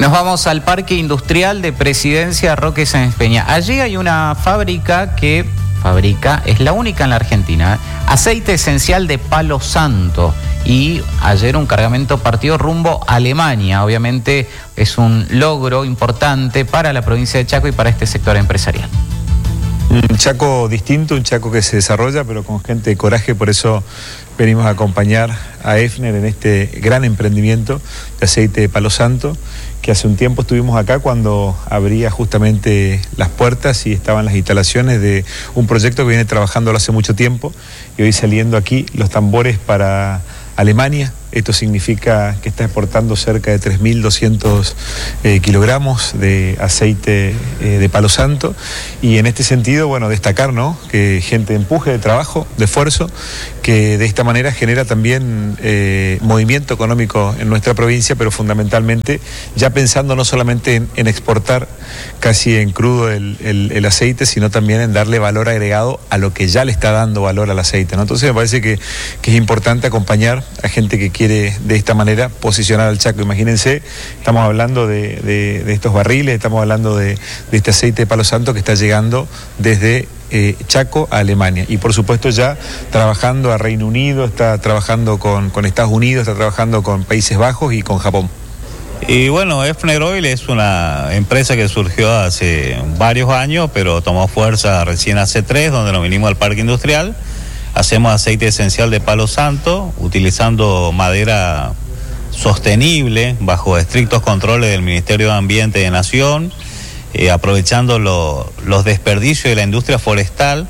Nos vamos al Parque Industrial de Presidencia Roque Sáenz Peña. Allí hay una fábrica que es la única en la Argentina, aceite esencial de palo santo. Y ayer un cargamento partió rumbo a Alemania. Obviamente es un logro importante para la provincia de Chaco y para este sector empresarial. Un Chaco distinto, un Chaco que se desarrolla, pero con gente de coraje. Por eso venimos a acompañar a Efner en este gran emprendimiento de aceite de palo santo, que hace un tiempo estuvimos acá cuando abría justamente las puertas y estaban las instalaciones de un proyecto que viene trabajándolo hace mucho tiempo, y hoy saliendo aquí los tambores para Alemania. Esto significa que está exportando cerca de 3.200 kilogramos de aceite de palo santo, y en este sentido, bueno, destacar, ¿no?, que gente de empuje, de trabajo, de esfuerzo, que de esta manera genera también movimiento económico en nuestra provincia, pero fundamentalmente ya pensando no solamente en exportar casi en crudo el aceite, sino también en darle valor agregado a lo que ya le está dando valor al aceite, ¿no? Entonces me parece que es importante acompañar a gente que quiere de esta manera posicionar al Chaco. Imagínense, estamos hablando de estos barriles, estamos hablando de este aceite de palo santo que está llegando desde Chaco a Alemania, y por supuesto ya trabajando a Reino Unido, está trabajando con Estados Unidos, está trabajando con Países Bajos y con Japón. Y bueno, Efner Oil es una empresa que surgió hace varios años, pero tomó fuerza recién hace 3, donde nos vinimos al Parque Industrial. Hacemos aceite esencial de palo santo, utilizando madera sostenible, bajo estrictos controles del Ministerio de Ambiente de Nación, aprovechando los desperdicios de la industria forestal,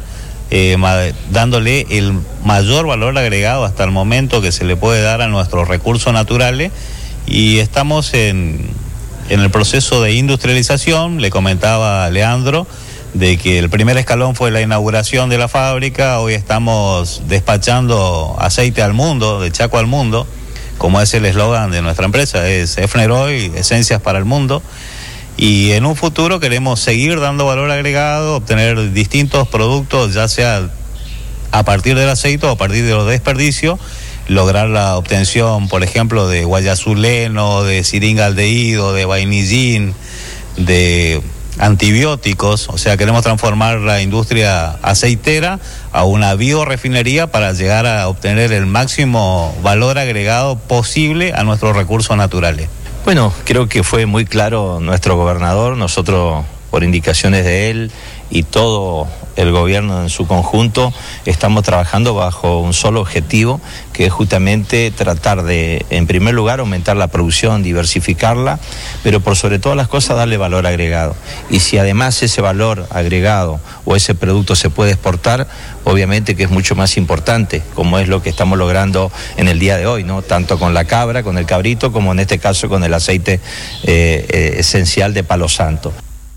dándole el mayor valor agregado hasta el momento que se le puede dar a nuestros recursos naturales. Y estamos en el proceso de industrialización. Le comentaba a Leandro de que el primer escalón fue la inauguración de la fábrica. Hoy estamos despachando aceite al mundo, de Chaco al mundo, como es el eslogan de nuestra empresa, es Efner Oil, esencias para el mundo. Y en un futuro queremos seguir dando valor agregado, obtener distintos productos, ya sea a partir del aceite o a partir de los desperdicios, lograr la obtención, por ejemplo, de guayazuleno, de siringaldehído, de vainillín, de antibióticos. O sea, queremos transformar la industria aceitera a una biorefinería para llegar a obtener el máximo valor agregado posible a nuestros recursos naturales. Bueno, creo que fue muy claro nuestro gobernador. Nosotros, por indicaciones de él y todo el gobierno en su conjunto, estamos trabajando bajo un solo objetivo, que es justamente tratar de, en primer lugar, aumentar la producción, diversificarla, pero por sobre todas las cosas darle valor agregado. Y si además ese valor agregado o ese producto se puede exportar, obviamente que es mucho más importante, como es lo que estamos logrando en el día de hoy, ¿no? Tanto con la cabra, con el cabrito, como en este caso con el aceite esencial de palo santo.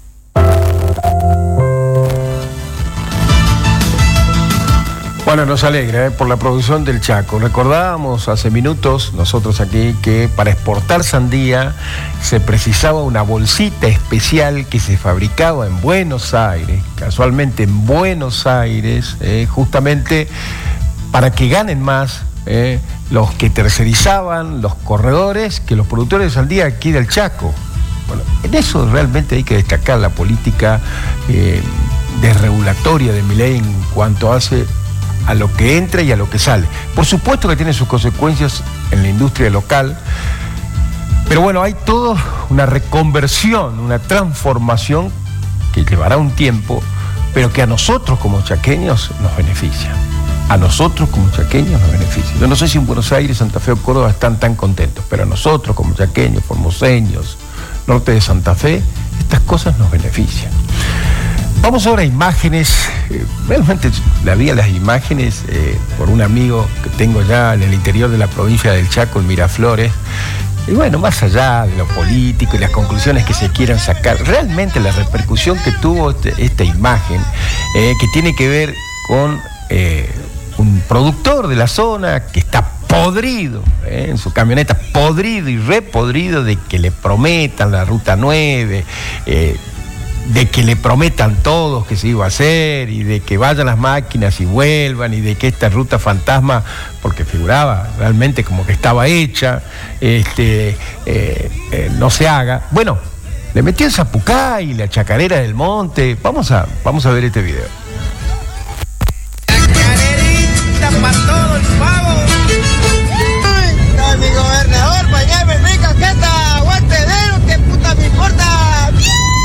Bueno, nos alegra por la producción del Chaco. Recordábamos hace minutos nosotros aquí que para exportar sandía se precisaba una bolsita especial que se fabricaba en Buenos Aires, casualmente en Buenos Aires, justamente para que ganen más los que tercerizaban, los corredores, que los productores de sandía aquí del Chaco. Bueno, en eso realmente hay que destacar la política desregulatoria de Milei en cuanto hace a lo que entra y a lo que sale. Por supuesto que tiene sus consecuencias en la industria local, pero bueno, hay toda una reconversión, una transformación que llevará un tiempo, pero que a nosotros como chaqueños nos beneficia. A nosotros como chaqueños nos beneficia. Yo no sé si en Buenos Aires, Santa Fe o Córdoba están tan contentos, pero a nosotros como chaqueños, formoseños, norte de Santa Fe, estas cosas nos benefician. Vamos ahora a imágenes. Realmente la vi a las imágenes por un amigo que tengo ya en el interior de la provincia del Chaco, en Miraflores. Y bueno, más allá de lo político y las conclusiones que se quieran sacar, realmente la repercusión que tuvo esta imagen, que tiene que ver con un productor de la zona que está podrido, en su camioneta, podrido y repodrido de que le prometan la Ruta 9, de que le prometan todos que se iba a hacer, y de que vayan las máquinas y vuelvan, y de que esta ruta fantasma, porque figuraba realmente como que estaba hecha, no se haga. Bueno, le metió en Zapucay, la Chacarera del Monte. Vamos a ver este video.